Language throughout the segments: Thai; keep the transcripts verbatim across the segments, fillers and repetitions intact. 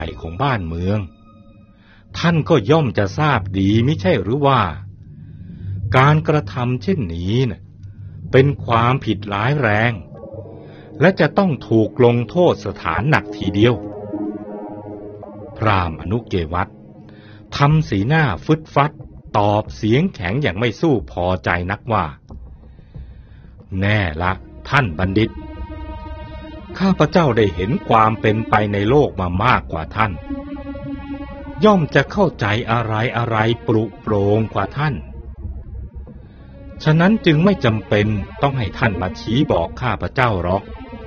ญ่ของบ้านเมืองท่านก็ย่อมจะทราบดีไม่ใช่หรือว่าการกระทำเช่นนี้น่ะเป็นความผิดร้ายแรงและจะต้องถูกลงโทษสถานหนักทีเดียวพราหมณ์อนุเกวัตทำสีหน้าฟึดฟัดตอบเสียงแข็งอย่างไม่สู้พอใจนักว่าแน่ละท่านบัณฑิตข้าพเจ้าได้เห็นความเป็นไปในโลกมามากกว่าท่านย่อมจะเข้าใจอะไรอะไรปรุโปรงกว่าท่านฉะนั้นจึงไม่จำเป็นต้องให้ท่านมาชี้บอกข้าพเจ้าหรอก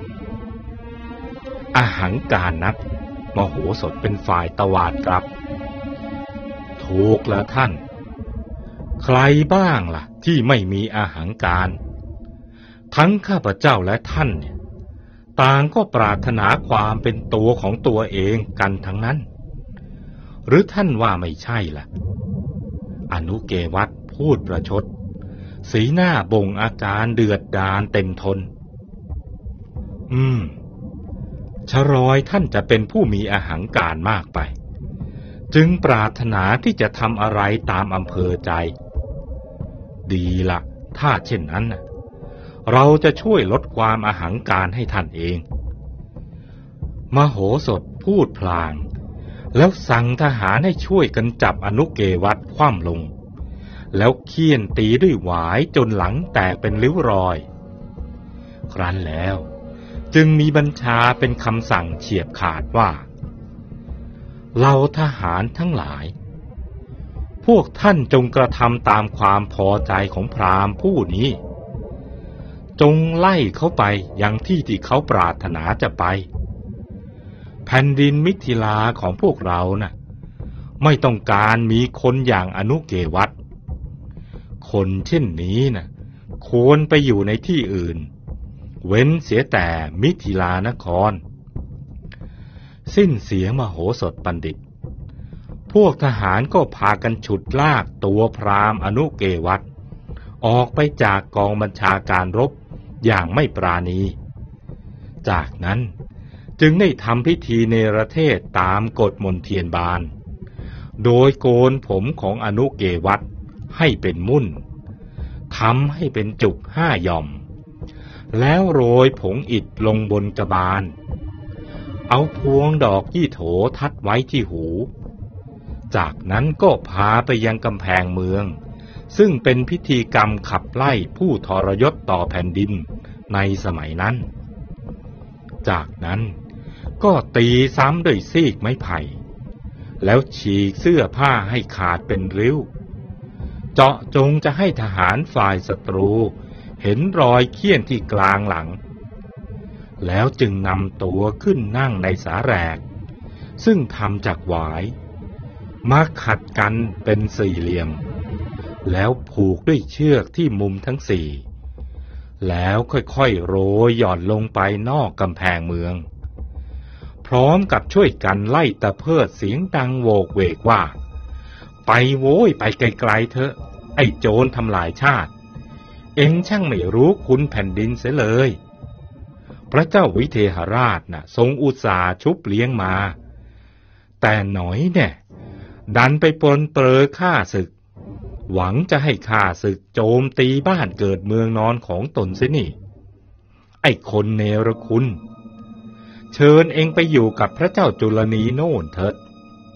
อหังการนักมโหสถเป็นฝ่ายตวาดกลับถูกแล้วท่านใครบ้างล่ะที่ไม่มีอหังการทั้งข้าพเจ้าและท่านเนี่ยต่างก็ปรารถนาความเป็นตัวของตัวเองกันทั้งนั้นหรือท่านว่าไม่ใช่ล่ะอนุเกวัตพูดประชดสีหน้าบ่งอาการเดือดดาลเต็มทนอืมชรอยท่านจะเป็นผู้มีอหังการมากไปจึงปรารถนาที่จะทำอะไรตามอำเภอใจดีละถ้าเช่นนั้นเราจะช่วยลดความอหังการให้ท่านเองมโหสถพูดพลางแล้วสั่งทหารให้ช่วยกันจับอนุเกวัตคว่ำลงแล้วเคี่ยนตีด้วยหวายจนหลังแตกเป็นริ้วรอยครั้นแล้วจึงมีบัญชาเป็นคำสั่งเฉียบขาดว่าเหล่าทหารทั้งหลายพวกท่านจงกระทำตามความพอใจของพราหมณ์ผู้นี้จงไล่เขาไปยังที่ที่เขาปรารถนาจะไปแผ่นดินมิถิลาของพวกเราน่ะไม่ต้องการมีคนอย่างอนุเกวัตคนเช่นนี้น่ะควรไปอยู่ในที่อื่นเว้นเสียแต่มิถิลานครสิ้นเสียงมโหสถบัณฑิตพวกทหารก็พากันฉุดลากตัวพราหมณ์อนุเกวัตออกไปจากกองบัญชาการรบอย่างไม่ปราณีจากนั้นจึงได้ทำพิธีเนรเทศตามกฎมนเทียนบานโดยโกนผมของอนุเกวัตให้เป็นมุ่นทำให้เป็นจุกห้าหย่อมแล้วโรยผงอิฐลงบนกบาลเอาพวงดอกยี่โถทัดไว้ที่หูจากนั้นก็พาไปยังกำแพงเมืองซึ่งเป็นพิธีกรรมขับไล่ผู้ทรยศต่อแผ่นดินในสมัยนั้นจากนั้นก็ตีซ้ำด้วยซีกไม้ไผ่แล้วฉีกเสื้อผ้าให้ขาดเป็นริ้วเจาะจงจะให้ทหารฝ่ายศัตรูเห็นรอยเฆี่ยนที่กลางหลังแล้วจึงนำตัวขึ้นนั่งในสาแรกซึ่งทำจากหวายมาขัดกันเป็นสี่เหลี่ยมแล้วผูกด้วยเชือกที่มุมทั้งสี่แล้วค่อยๆโรยหย่อนลงไปนอกกำแพงเมืองพร้อมกับช่วยกันไล่ตะเพิดเสียงดังโวกเวกว่าไปโว้ยไปไกลๆเถอะไอ้โจรทำลายชาติเอ็งช่างไม่รู้คุณแผ่นดินเสียเลยพระเจ้าวิเทหราชน่ะทรงอุตส่าห์ชุบเลี้ยงมาแต่หน่อยเนี่ยดันไปปลนเปลือฆ่าศึกหวังจะให้ข้าศึกโจมตีบ้านเกิดเมืองนอนของตนเสียนี่ไอ้คนเนรคุณเชิญเองไปอยู่กับพระเจ้าจุลนีโน่นเถิด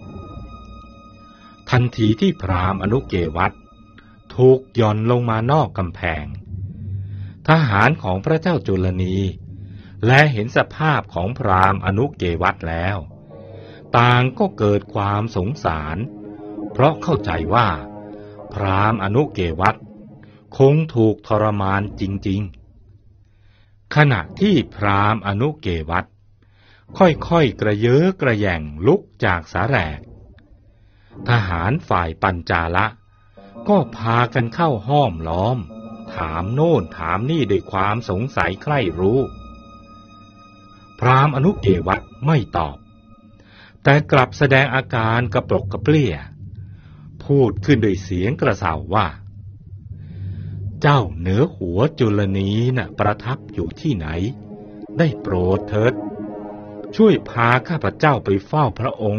ทันทีที่พราหมณ์อนุเกวัตถูกย่อนลงมานอกกำแพงทหารของพระเจ้าจุลนีและเห็นสภาพของพราหมณ์อนุเกวัตแล้วต่างก็เกิดความสงสารเพราะเข้าใจว่าพราหมณ์อนุเกวัตคงถูกทรมานจริงๆขณะที่พราหมณ์อนุเกวัตค่อยๆกระเยอะกระแย่งลุกจากสาแรกทหารฝ่ายปัญจาละก็พากันเข้าห้อมล้อมถามโน่นถามนี่ด้วยความสงสัยใคร่รู้พราหมณ์อนุเกวัตไม่ตอบแต่กลับแสดงอาการกระปรกกระเปรี้ยพูดขึ้นด้วยเสียงกระเซาว่าเจ้าเหนือหัวจุลนีน่ะประทับอยู่ที่ไหนได้โปรดเถิดช่วยพาข้าพเจ้าไปเฝ้าพระองค์